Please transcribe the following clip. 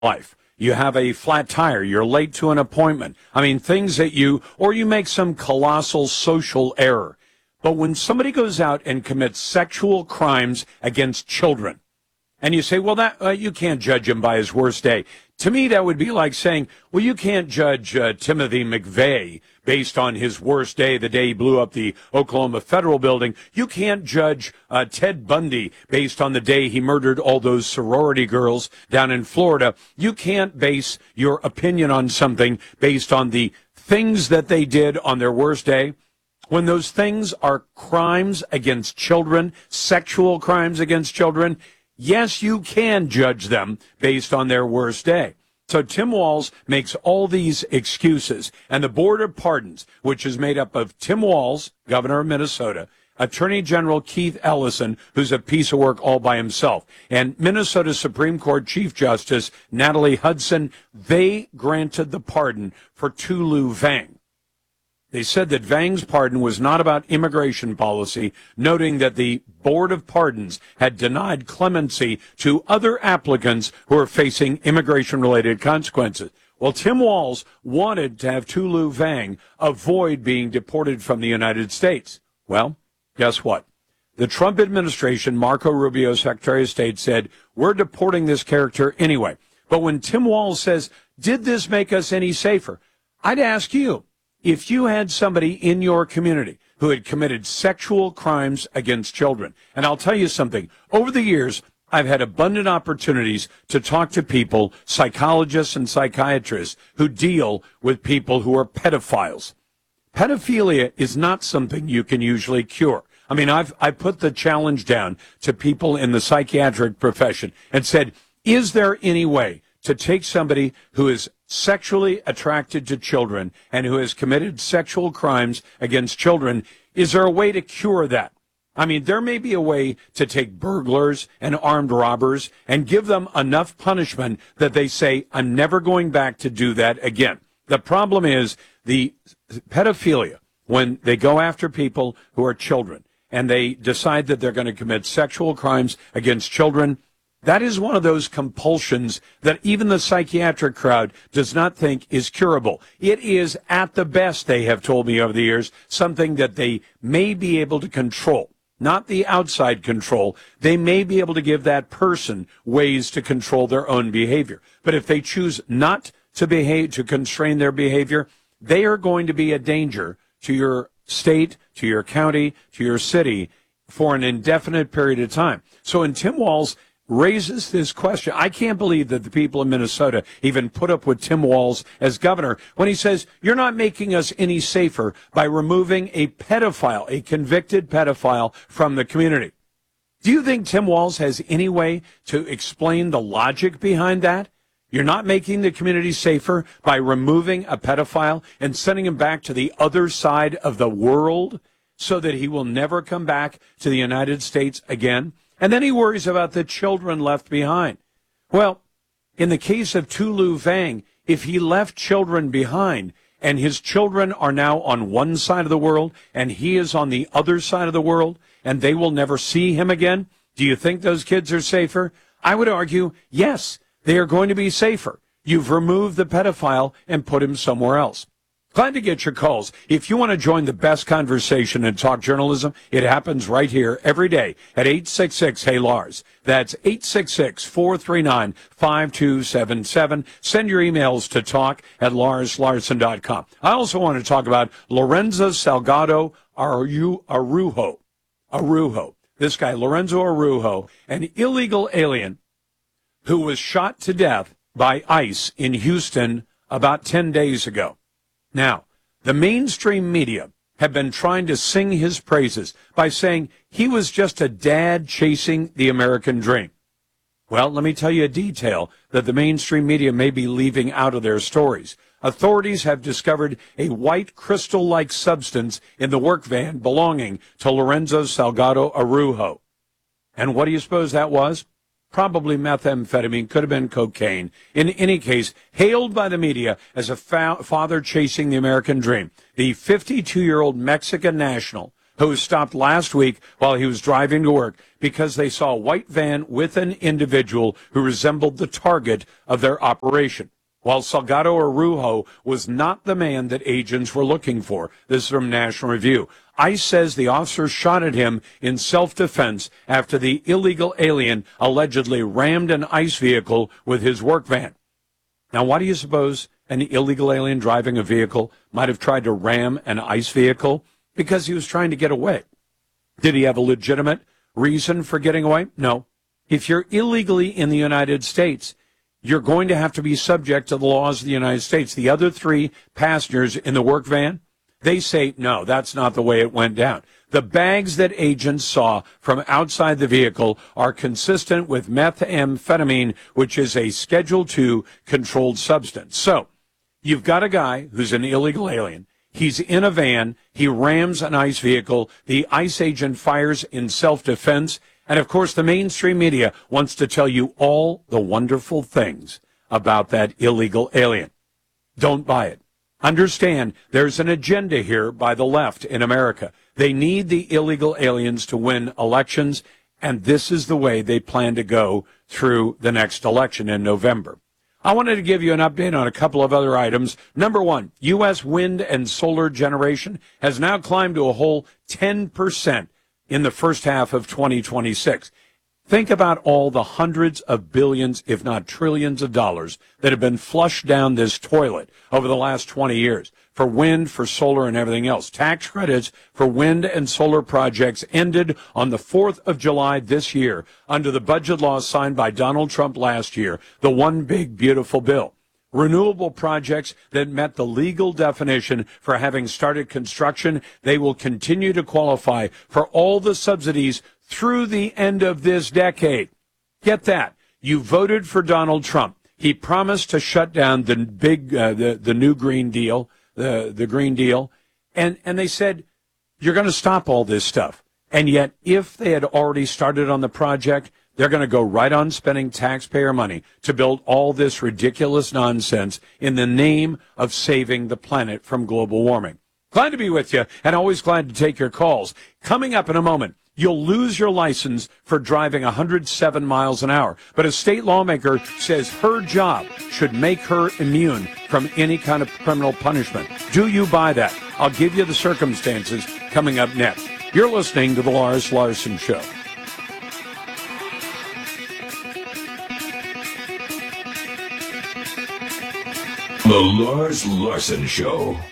life. You have a flat tire, you're late to an appointment. I mean, things that or you make some colossal social error. But when somebody goes out and commits sexual crimes against children, and you say, well, that you can't judge him by his worst day. To me, that would be like saying, well, you can't judge Timothy McVeigh based on his worst day, the day he blew up the Oklahoma Federal Building. You can't judge Ted Bundy based on the day he murdered all those sorority girls down in Florida. You can't base your opinion on something based on the things that they did on their worst day. When those things are crimes against children, sexual crimes against children, yes, you can judge them based on their worst day. So Tim Walz makes all these excuses, and the Board of Pardons, which is made up of Tim Walz, governor of Minnesota, Attorney General Keith Ellison, who's a piece of work all by himself, and Minnesota Supreme Court Chief Justice Natalie Hudson, they granted the pardon for Tu Lu Vang. They said that Vang's pardon was not about immigration policy, noting that the Board of Pardons had denied clemency to other applicants who are facing immigration-related consequences. Well, Tim Walz wanted to have Tu Lu Vang avoid being deported from the United States. Well, guess what? The Trump administration, Marco Rubio, Secretary of State, said, we're deporting this character anyway. But when Tim Walz says, did this make us any safer? I'd ask you, if you had somebody in your community who had committed sexual crimes against children, and I'll tell you something, over the years, I've had abundant opportunities to talk to people, psychologists and psychiatrists, who deal with people who are pedophiles. Pedophilia is not something you can usually cure. I mean, I put the challenge down to people in the psychiatric profession and said, is there any way to take somebody who is sexually attracted to children and who has committed sexual crimes against children, is there a way to cure that? I mean, there may be a way to take burglars and armed robbers and give them enough punishment that they say, I'm never going back to do that again. The problem is the pedophilia, when they go after people who are children and they decide that they're going to commit sexual crimes against children, that is one of those compulsions that even the psychiatric crowd does not think is curable. It is, at the best, they have told me over the years, something that they may be able to control, not the outside control. They may be able to give that person ways to control their own behavior. But if they choose not to behave, to constrain their behavior, they are going to be a danger to your state, to your county, to your city for an indefinite period of time. So in Tim Walz raises this question. I can't believe that the people in Minnesota even put up with Tim Walz as governor when he says, you're not making us any safer by removing a pedophile, a convicted pedophile from the community. Do you think Tim Walz has any way to explain the logic behind that? You're not making the community safer by removing a pedophile and sending him back to the other side of the world so that he will never come back to the United States again? And then he worries about the children left behind. Well, in the case of Tu Lu Vang, if he left children behind and his children are now on one side of the world and he is on the other side of the world and they will never see him again, do you think those kids are safer? I would argue, yes, they are going to be safer. You've removed the pedophile and put him somewhere else. Glad to get your calls. If you want to join the best conversation in talk journalism, it happens right here every day at 866-HEY-LARS. That's 866-439-5277. Send your emails to talk@larslarson.com. I also want to talk about Lorenzo Salgado Araujo. This guy, Lorenzo Araujo, an illegal alien who was shot to death by ICE in Houston about 10 days ago. Now, the mainstream media have been trying to sing his praises by saying he was just a dad chasing the American dream. Well, let me tell you a detail that the mainstream media may be leaving out of their stories. Authorities have discovered a white crystal-like substance in the work van belonging to Lorenzo Salgado Araujo. And what do you suppose that was? Probably methamphetamine, could have been cocaine. In any case, hailed by the media as a father chasing the American dream, the 52-year-old Mexican national who was stopped last week while he was driving to work because they saw a white van with an individual who resembled the target of their operation. While Salgado Araujo was not the man that agents were looking for. This is from National Review. ICE says the officers shot at him in self-defense after the illegal alien allegedly rammed an ICE vehicle with his work van. Now, why do you suppose an illegal alien driving a vehicle might have tried to ram an ICE vehicle? Because he was trying to get away. Did he have a legitimate reason for getting away? No. If you're illegally in the United States, you're going to have to be subject to the laws of the United States. The other three passengers in the work van, they say, no, that's not the way it went down. The bags that agents saw from outside the vehicle are consistent with methamphetamine, which is a Schedule II controlled substance. So you've got a guy who's an illegal alien. He's in a van. He rams an ICE vehicle. The ICE agent fires in self-defense. And, of course, the mainstream media wants to tell you all the wonderful things about that illegal alien. Don't buy it. Understand there's an agenda here by the left in America. They need the illegal aliens to win elections, and this is the way they plan to go through the next election in November. I wanted to give you an update on a couple of other items. Number one, U.S. wind and solar generation has now climbed to a whole 10% in the first half of 2026. Think about all the hundreds of billions, if not trillions of dollars that have been flushed down this toilet over the last 20 years for wind, for solar, and everything else. Tax credits for wind and solar projects ended on the 4th of July this year under the budget law signed by Donald Trump last year, the one big beautiful bill. Renewable projects that met the legal definition for having started construction, they will continue to qualify for all the subsidies through the end of this decade. Get that. You voted for Donald Trump. He promised to shut down the big, the new Green Deal, the Green Deal. And they said, you're going to stop all this stuff. And yet, if they had already started on the project, they're going to go right on spending taxpayer money to build all this ridiculous nonsense in the name of saving the planet from global warming. Glad to be with you, and always glad to take your calls. Coming up in a moment, you'll lose your license for driving 107 miles an hour. But a state lawmaker says her job should make her immune from any kind of criminal punishment. Do you buy that? I'll give you the circumstances coming up next. You're listening to The Lars Larson Show. The Lars Larson Show.